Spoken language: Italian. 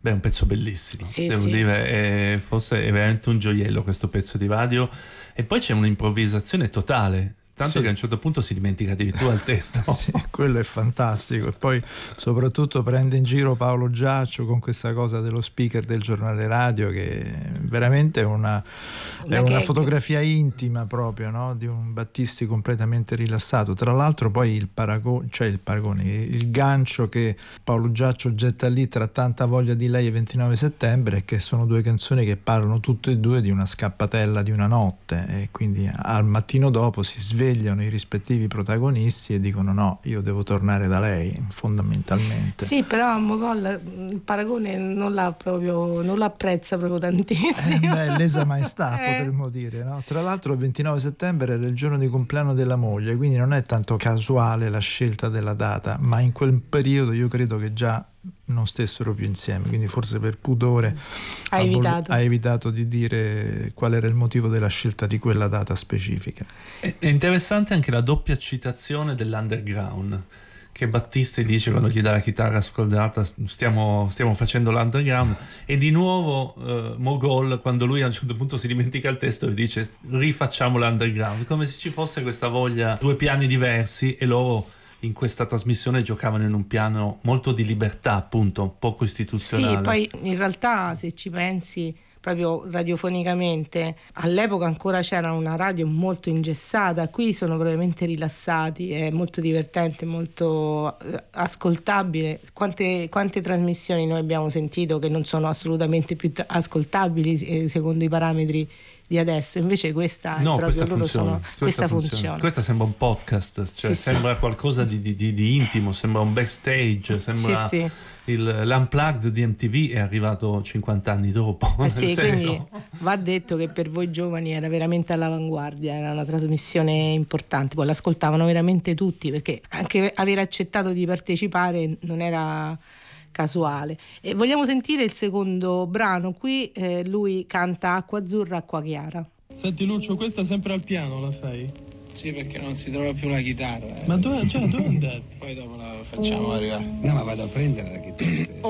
Beh, è un pezzo bellissimo, Sì, devo sì. dire, forse è veramente un gioiello questo pezzo di radio. E poi c'è un'improvvisazione totale, tanto Sì. che a un certo punto si dimentica addirittura il testo. Sì, quello è fantastico. E poi soprattutto prende in giro Paolo Giaccio con questa cosa dello speaker del giornale radio, che è veramente una fotografia intima proprio, no? Di un Battisti completamente rilassato. Tra l'altro poi il gancio che Paolo Giaccio getta lì tra Tanta voglia di lei e 29 settembre è che sono due canzoni che parlano tutte e due di una scappatella di una notte, e quindi al mattino dopo si svegliano i rispettivi protagonisti e dicono no, io devo tornare da lei, fondamentalmente. Sì, però Mogol il paragone non l'apprezza proprio tantissimo. Lesa maestà, potremmo dire, no? Tra l'altro il 29 settembre era il giorno di compleanno della moglie, quindi non è tanto casuale la scelta della data, ma in quel periodo io credo che già non stessero più insieme, quindi forse per pudore ha evitato di dire qual era il motivo della scelta di quella data specifica. È interessante anche la doppia citazione dell'underground, che Battisti dice quando gli dà la chitarra scordata: stiamo facendo l'underground, e di nuovo Mogol, quando lui a un certo punto si dimentica il testo, gli dice rifacciamo l'underground, come se ci fosse questa voglia, due piani diversi, e loro in questa trasmissione giocavano in un piano molto di libertà, appunto, poco istituzionale. Sì, poi in realtà se ci pensi proprio radiofonicamente, all'epoca ancora c'era una radio molto ingessata, qui sono veramente rilassati, è molto divertente, molto ascoltabile. Quante trasmissioni noi abbiamo sentito che non sono assolutamente più ascoltabili secondo i parametri di adesso, invece questa funziona. Questa sembra un podcast, cioè sembra qualcosa di intimo, sembra un backstage, sembra l'Unplugged di MTV è arrivato 50 anni dopo. Quindi va detto che per voi giovani era veramente all'avanguardia, era una trasmissione importante, poi l'ascoltavano veramente tutti, perché anche aver accettato di partecipare non era casuale. E vogliamo sentire il secondo brano. Qui lui canta Acqua azzurra, acqua chiara. Senti Lucio, questa sempre al piano la fai? Sì, perché non si trova più la chitarra. Ma dove è andata? Poi dopo la facciamo arrivare. No, ma vado a prendere la chitarra.